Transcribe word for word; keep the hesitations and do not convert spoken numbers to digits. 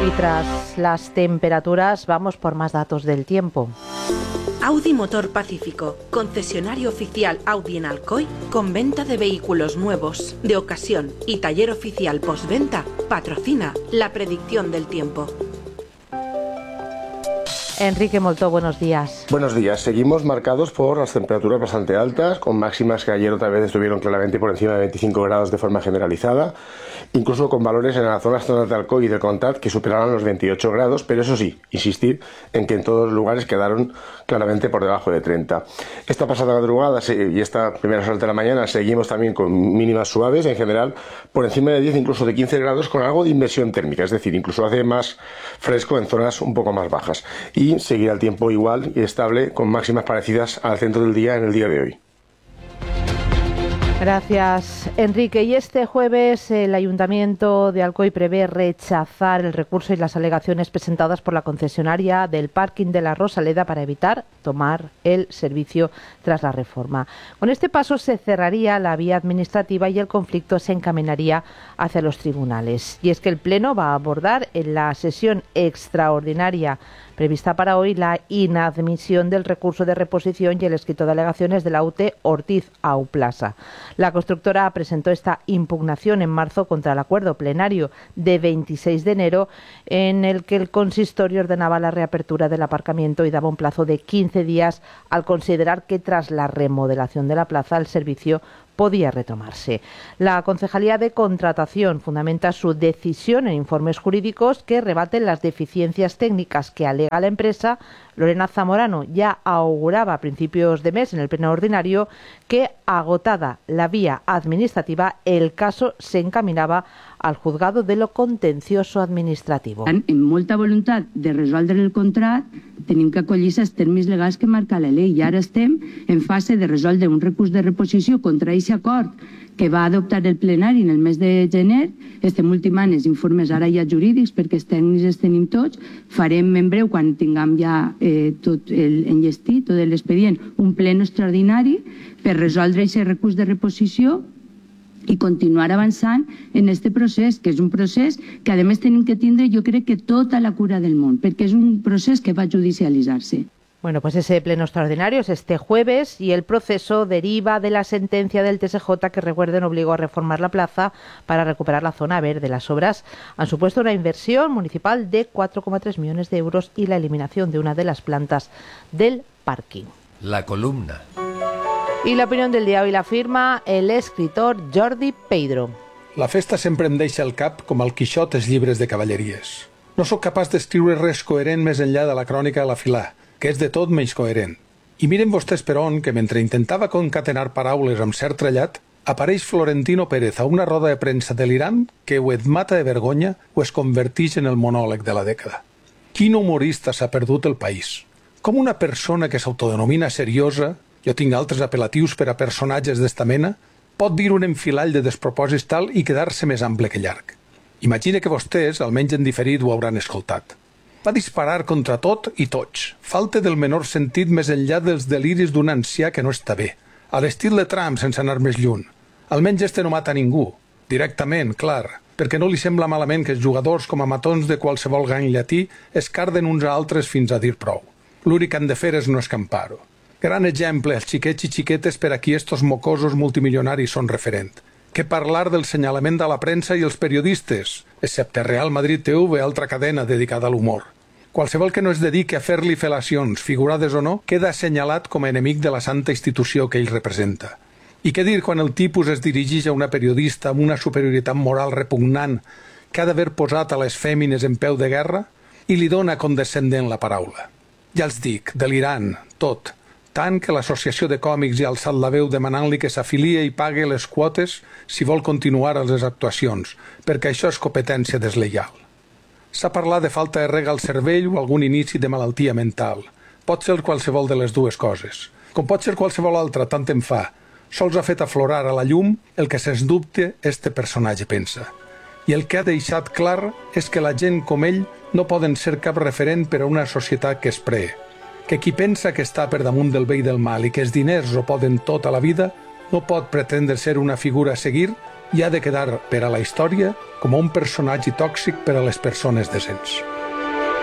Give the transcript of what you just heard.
Y tras las temperaturas, vamos por más datos del tiempo. Audi Motor Pacífico, concesionario oficial Audi en Alcoy, con venta de vehículos nuevos, de ocasión y taller oficial postventa, patrocina la predicción del tiempo. Enrique Moltó, buenos días. Buenos días. Seguimos marcados por las temperaturas bastante altas, con máximas que ayer otra vez estuvieron claramente por encima de veinticinco grados de forma generalizada, incluso con valores en las zonas zonas de Alcoy y del Contat que superaron los veintiocho grados, pero eso sí, insistir en que en todos los lugares quedaron claramente por debajo de treinta. Esta pasada madrugada y esta primera hora de la mañana seguimos también con mínimas suaves, en general por encima de diez, incluso de quince grados, con algo de inversión térmica, es decir, incluso hace más fresco en zonas un poco más bajas. Y Y seguirá el tiempo igual y estable, con máximas parecidas al centro del día en el día de hoy. Gracias, Enrique. Y este jueves el Ayuntamiento de Alcoy prevé rechazar el recurso y las alegaciones presentadas por la concesionaria del parking de la Rosaleda para evitar tomar el servicio tras la reforma. Con este paso se cerraría la vía administrativa y el conflicto se encaminaría hacia los tribunales. Y es que el Pleno va a abordar en la sesión extraordinaria prevista para hoy la inadmisión del recurso de reposición y el escrito de alegaciones de la U T Ortiz Auplaza. La constructora presentó esta impugnación en marzo contra el acuerdo plenario de veintiséis de enero en el que el consistorio ordenaba la reapertura del aparcamiento y daba un plazo de quince días al considerar que tras la remodelación de la plaza el servicio podía retomarse. La Concejalía de Contratación fundamenta su decisión en informes jurídicos que rebaten las deficiencias técnicas que alega la empresa. Lorena Zamorano ya auguraba a principios de mes en el pleno ordinario que, agotada la vía administrativa, el caso se encaminava al juzgado de lo contencioso administratiu. Amb molta voluntat de resoldre el contracte, tenim que acollir els termes legals que marca la llei i ara estem en fase de resoldre un recurs de reposició contra aquest acord que va adoptar el plenari en el mes de gener. Estem ultimant els informes ara ja jurídics perquè els tècnics els tenim tots. Farem en breu, quan tinguem ja eh, tot el enllestit, tot l'expedient, un pleno extraordinari per resoldre aquest recurs de reposició i continuar avançant en aquest procés, que és un procés que a més tenim que tindre, jo crec que tota la cura del món, perquè és un procés que va judicialitzar-se. Bueno, pues ese pleno extraordinario es este jueves y el proceso deriva de la sentencia del T S J que, recuerden, obligó a reformar la plaza para recuperar la zona verde. Las obras han supuesto una inversión municipal de cuatro coma tres millones de euros y la eliminación de una de las plantas del parking. La columna. Y la opinión del día hoy la firma el escritor Jordi Peydro. La festa sempre em deixa el cap com el Quixot els llibres de cavalleries. No sóc capaç d'escriure res coherent més enllà de la crònica a la filà, que és de tot menys coherent. I miren vostès per on que mentre intentava concatenar paraules amb cert trellat, apareix Florentino Pérez a una roda de premsa delirant que o et mata de vergonya o es converteix en el monòleg de la dècada. Quin humorista s'ha perdut el país? Com una persona que s'autodenomina seriosa, jo tinc altres apel·latius per a personatges d'esta mena, pot dir un enfilall de despropòsits tal i quedar-se més ample que llarg. Imagina que vostès, almenys en diferit, ho hauran escoltat. Va disparar contra tot i tots. Falta del menor sentit més enllà dels deliris d'un ancià que no està bé. A l'estil de Trump, sense anar més lluny. Almenys este no mata ningú. Directament, clar, perquè no li sembla malament que els jugadors, com a matons de qualsevol gany llatí, es carden uns a altres fins a dir prou. L'únic que han de fer és no escampar-ho. Gran exemple, els xiquets i xiquetes per a qui estos mocosos multimilionaris són referent. Què parlar del senyalament de la premsa i els periodistes, excepte Real Madrid T V, altra cadena dedicada a l'humor. Qualsevol que no es dediqui a fer-li fel·lacions, figurades o no, queda assenyalat com a enemic de la santa institució que ell representa. I què dir quan el tipus es dirigeix a una periodista amb una superioritat moral repugnant que ha d'haver posat a les fèmines en peu de guerra i li dona condescendent la paraula? Ja els dic, delirant, tot. Tant que l'associació de còmics ja ha alçat la veu demanant-li que s'afilie i pague les quotes si vol continuar a les actuacions, perquè això és competència deslleial. S'ha parlat de falta de rega al cervell o algun inici de malaltia mental. Pot ser qualsevol de les dues coses. Com pot ser qualsevol altra, tant en fa. Sols ha fet aflorar a la llum el que sens dubte este personatge pensa. I el que ha deixat clar és que la gent com ell no poden ser cap referent per a una societat que es pree. Que qui pensa que està per damunt del bé i del mal i que els diners ho poden tot a la vida no pot pretendre ser una figura a seguir i ha de quedar per a la història com un personatge tòxic per a les persones decents.